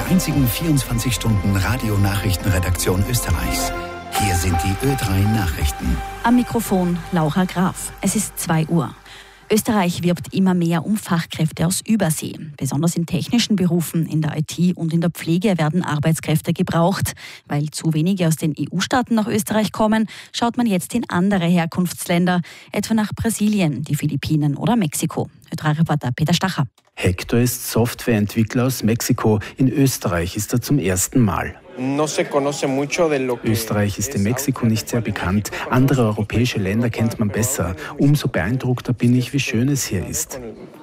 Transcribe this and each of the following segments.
der einzigen 24-Stunden-Radio-Nachrichtenredaktion Österreichs. Hier sind die Ö3 Nachrichten. Am Mikrofon Laura Graf. Es ist 2 Uhr. Österreich wirbt immer mehr um Fachkräfte aus Übersee. Besonders in technischen Berufen, in der IT und in der Pflege werden Arbeitskräfte gebraucht. Weil zu wenige aus den EU-Staaten nach Österreich kommen, schaut man jetzt in andere Herkunftsländer, etwa nach Brasilien, die Philippinen oder Mexiko. Ö3-Reporter Peter Stacher. Hector ist Softwareentwickler aus Mexiko. In Österreich ist er zum ersten Mal. Österreich ist in Mexiko nicht sehr bekannt. Andere europäische Länder kennt man besser. Umso beeindruckter bin ich, wie schön es hier ist.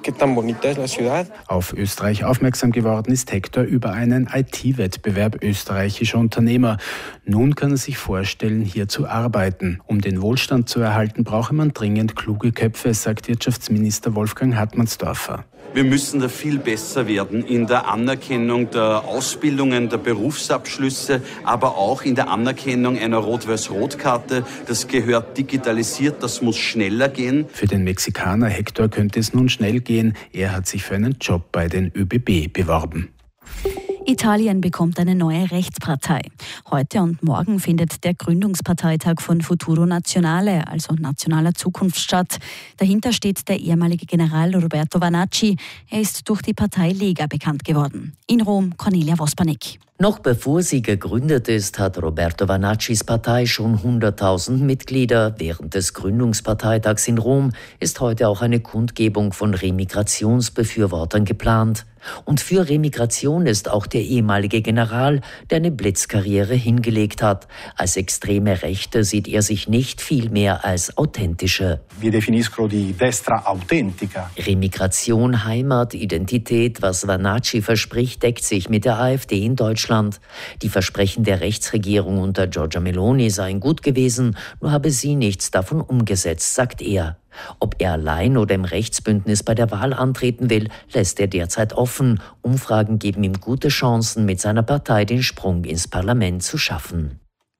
Auf Österreich aufmerksam geworden ist Hector über einen IT-Wettbewerb österreichischer Unternehmer. Nun kann er sich vorstellen, hier zu arbeiten. Um den Wohlstand zu erhalten, brauche man dringend kluge Köpfe, sagt Wirtschaftsminister Wolfgang Hartmannsdorfer. Wir müssen da viel besser werden in der Anerkennung der Ausbildungen, der Berufsabschlüsse, aber auch in der Anerkennung einer Rot-Weiß-Rot-Karte. Das gehört digitalisiert, das muss schneller gehen. Für den Mexikaner Hector könnte es nun schnell gehen. Er hat sich für einen Job bei den ÖBB beworben. Italien bekommt eine neue Rechtspartei. Heute und morgen findet der Gründungsparteitag von Futuro Nazionale, also Nationaler Zukunft, statt. Dahinter steht der ehemalige General Roberto Vanacci. Er ist durch die Partei Lega bekannt geworden. In Rom Cornelia Vospanik. Noch bevor sie gegründet ist, hat Roberto Vanaccis Partei schon 100.000 Mitglieder. Während des Gründungsparteitags in Rom ist heute auch eine Kundgebung von Remigrationsbefürwortern geplant. Und für Remigration ist auch der ehemalige General, der eine Blitzkarriere hingelegt hat. Als extreme Rechte sieht er sich nicht viel mehr als authentische. Wir definiscono di destra autentica. Remigration, Heimat, Identität, was Vanacci verspricht, deckt sich mit der AfD in Deutschland. Die Versprechen der Rechtsregierung unter Giorgia Meloni seien gut gewesen, nur habe sie nichts davon umgesetzt, sagt er. Ob er allein oder im Rechtsbündnis bei der Wahl antreten will, lässt er derzeit offen. Umfragen geben ihm gute Chancen, mit seiner Partei den Sprung ins Parlament zu schaffen.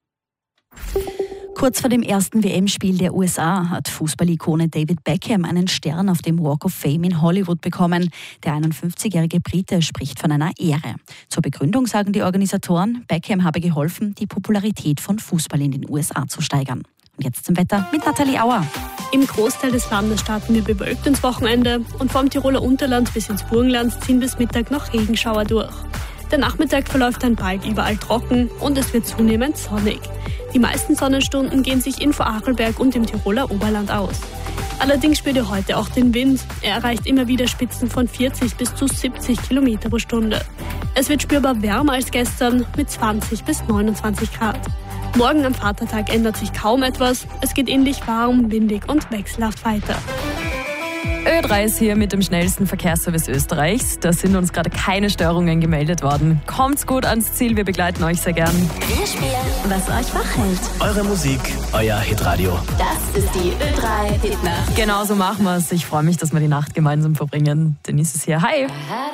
Kurz vor dem ersten WM-Spiel der USA hat Fußballikone David Beckham einen Stern auf dem Walk of Fame in Hollywood bekommen. Der 51-jährige Brite spricht von einer Ehre. Zur Begründung sagen die Organisatoren, Beckham habe geholfen, die Popularität von Fußball in den USA zu steigern. Und jetzt zum Wetter mit Nathalie Auer. Im Großteil des Landes starten wir bewölkt ins Wochenende und vom Tiroler Unterland bis ins Burgenland ziehen bis Mittag noch Regenschauer durch. Der Nachmittag verläuft dann bald überall trocken und es wird zunehmend sonnig. Die meisten Sonnenstunden gehen sich in Vorarlberg und im Tiroler Oberland aus. Allerdings spürt ihr heute auch den Wind. Er erreicht immer wieder Spitzen von 40 bis zu 70 Kilometer pro Stunde. Es wird spürbar wärmer als gestern mit 20 bis 29 Grad. Morgen am Vatertag ändert sich kaum etwas. Es geht ähnlich warm, windig und wechselhaft weiter. Ö3 ist hier mit dem schnellsten Verkehrsservice Österreichs. Da sind uns gerade keine Störungen gemeldet worden. Kommt's gut ans Ziel, wir begleiten euch sehr gern. Wir spielen, was euch wach hält. Eure Musik, euer Hitradio. Das ist die Ö3 Hitnacht. Genau so machen wir's. Ich freue mich, dass wir die Nacht gemeinsam verbringen. Denise ist hier. Hi!